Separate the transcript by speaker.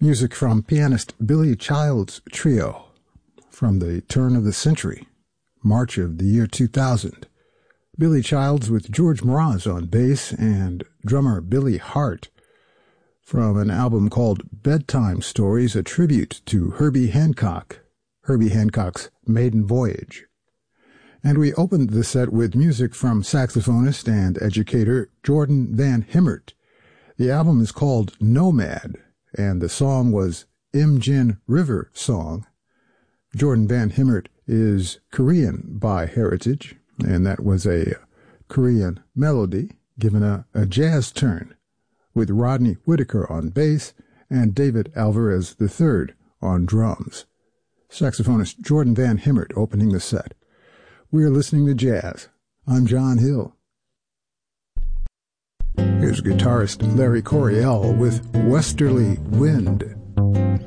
Speaker 1: Music from pianist Billy Child's Trio from the turn of the century, March of the year 2000. Billy Childs with George Mraz on bass and drummer Billy Hart from an album called Bedtime Stories, a tribute to Herbie Hancock's Maiden Voyage. And we opened the set with music from saxophonist and educator Jordan Van Himert. The album is called Nomad, and the song was Imjin River Song. Jordan Van Himert is Korean by heritage, and that was a Korean melody given a jazz turn, with Rodney Whitaker on bass and David Alvarez III on drums. Saxophonist Jordan Van Himert opening the set. We are listening to jazz. I'm John Hill. Here's guitarist Larry Coryell with Westerly Wind.